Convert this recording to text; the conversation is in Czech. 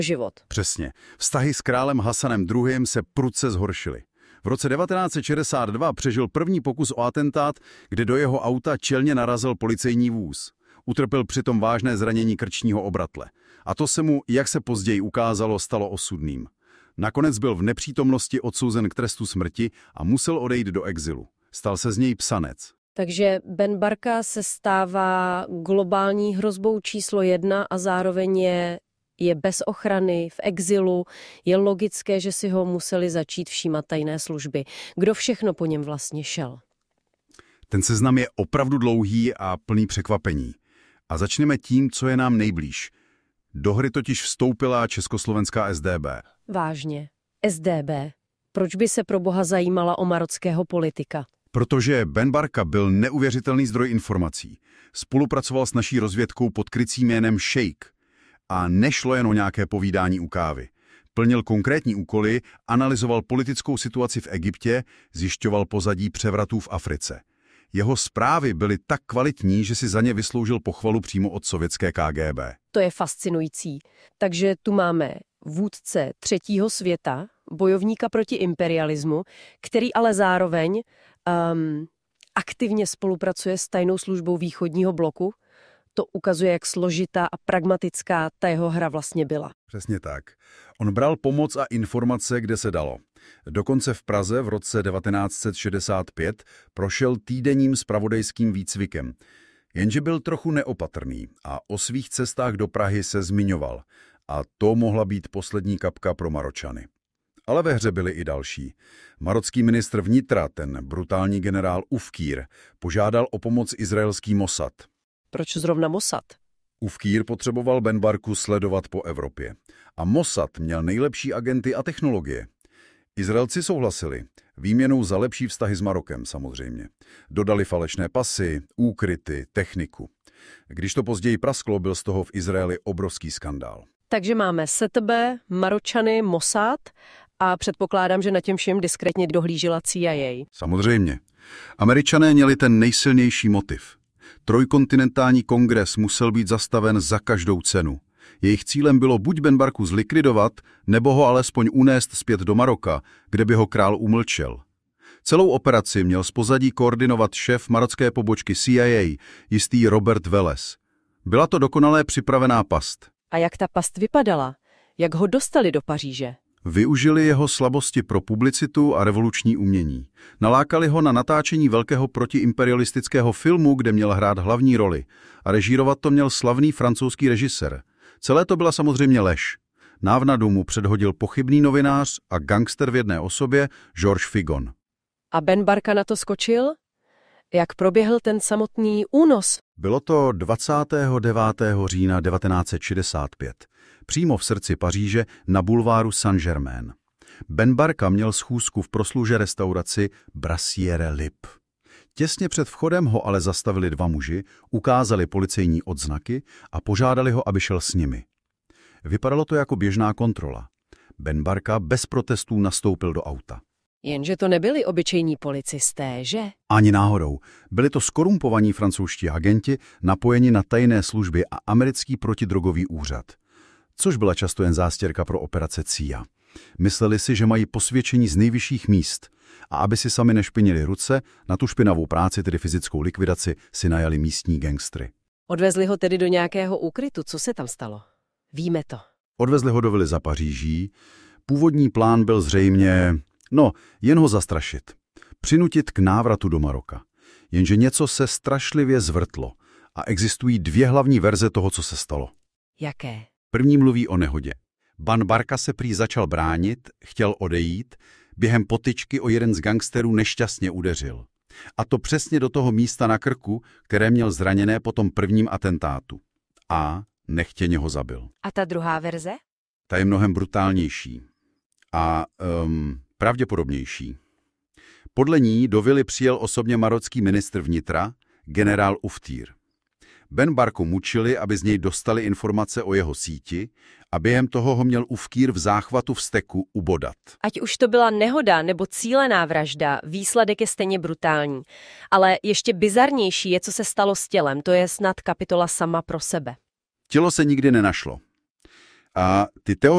život. Přesně. Vztahy s králem Hasanem II. Se prudce zhoršily. V roce 1962 přežil první pokus o atentát, kde do jeho auta čelně narazil policejní vůz. Utrpěl přitom vážné zranění krčního obratle. A to se mu, jak se později ukázalo, stalo osudným. Nakonec byl v nepřítomnosti odsouzen k trestu smrti a musel odejít do exilu. Stal se z něj psanec. Takže Ben Barka se stává globální hrozbou číslo 1 a zároveň je bez ochrany, v exilu. Je logické, že si ho museli začít všímat tajné služby. Kdo všechno po něm vlastně šel? Ten seznam je opravdu dlouhý a plný překvapení. A začneme tím, co je nám nejblíž. Do hry totiž vstoupila československá SDB. Vážně. SDB. Proč by se pro boha zajímala o marockého politika? Protože Ben Barka byl neuvěřitelný zdroj informací. Spolupracoval s naší rozvědkou pod krycím jménem Šejk. A nešlo jen o nějaké povídání u kávy. Plnil konkrétní úkoly, analyzoval politickou situaci v Egyptě, zjišťoval pozadí převratů v Africe. Jeho zprávy byly tak kvalitní, že si za ně vysloužil pochvalu přímo od sovětské KGB. To je fascinující. Takže tu máme vůdce třetího světa, bojovníka proti imperialismu, který ale zároveň aktivně spolupracuje s tajnou službou východního bloku. To ukazuje, jak složitá a pragmatická ta jeho hra vlastně byla. Přesně tak. On bral pomoc a informace, kde se dalo. Dokonce v Praze v roce 1965 prošel týdenním zpravodajským výcvikem. Jenže byl trochu neopatrný a o svých cestách do Prahy se zmiňoval. A to mohla být poslední kapka pro Maročany. Ale ve hře byli i další. Marocký ministr vnitra, ten brutální generál Ufkír, požádal o pomoc izraelský Mossad. Proč zrovna Mossad? Ufkír potřeboval Ben Barku sledovat po Evropě. A Mossad měl nejlepší agenty a technologie. Izraelci souhlasili, výměnou za lepší vztahy s Marokem samozřejmě. Dodali falešné pasy, úkryty, techniku. Když to později prasklo, byl z toho v Izraeli obrovský skandál. Takže máme STB, Maročany, Mossad a předpokládám, že na těm všem diskrétně dohlížela CIA. Samozřejmě. Američané měli ten nejsilnější motiv. Trojkontinentální kongres musel být zastaven za každou cenu. Jejich cílem bylo buď Ben Barku zlikvidovat, nebo ho alespoň unést zpět do Maroka, kde by ho král umlčel. Celou operaci měl z pozadí koordinovat šéf marocké pobočky CIA, jistý Robert Welles. Byla to dokonale připravená past. A jak ta past vypadala? Jak ho dostali do Paříže? Využili jeho slabosti pro publicitu a revoluční umění. Nalákali ho na natáčení velkého protiimperialistického filmu, kde měl hrát hlavní roli. A režírovat to měl slavný francouzský režisér. Celé to byla samozřejmě lež. Návnadu mu předhodil pochybný novinář a gangster v jedné osobě Georges Figon. A Ben Barka na to skočil? Jak proběhl ten samotný únos? Bylo to 29. října 1965, přímo v srdci Paříže na bulváru Saint-Germain. Ben Barka měl schůzku v prosluže restauraci Brasserie Lip. Těsně před vchodem ho ale zastavili dva muži, ukázali policejní odznaky a požádali ho, aby šel s nimi. Vypadalo to jako běžná kontrola. Ben Barka bez protestů nastoupil do auta. Jenže to nebyli obyčejní policisté, že? Ani náhodou. Byli to skorumpovaní francouzští agenti napojeni na tajné služby a americký protidrogový úřad. Což byla často jen zástěrka pro operace CIA. Mysleli si, že mají posvědčení z nejvyšších míst a aby si sami nešpinili ruce, na tu špinavou práci, tedy fyzickou likvidaci, si najali místní gangstry. Odvezli ho tedy do nějakého úkrytu. Co se tam stalo? Víme to. Odvezli ho do vily za Paříží. Původní plán byl zřejmě, jen ho zastrašit. Přinutit k návratu do Maroka. Jenže něco se strašlivě zvrtlo a existují dvě hlavní verze toho, co se stalo. Jaké? První mluví o nehodě. Ben Barka se prý začal bránit, chtěl odejít, během potyčky o jeden z gangsterů nešťastně udeřil. A to přesně do toho místa na krku, které měl zraněné po tom prvním atentátu. A nechtěně ho zabil. A ta druhá verze? Ta je mnohem brutálnější. A pravděpodobnější. Podle ní do vily přijel osobně marocký ministr vnitra, generál Ufkír. Ben Barku mučili, aby z něj dostali informace o jeho síti a během toho ho měl Ufkír v záchvatu vzteku ubodat. Ať už to byla nehoda nebo cílená vražda, výsledek je stejně brutální. Ale ještě bizarnější je, co se stalo s tělem, to je snad kapitola sama pro sebe. Tělo se nikdy nenašlo. A ty teorie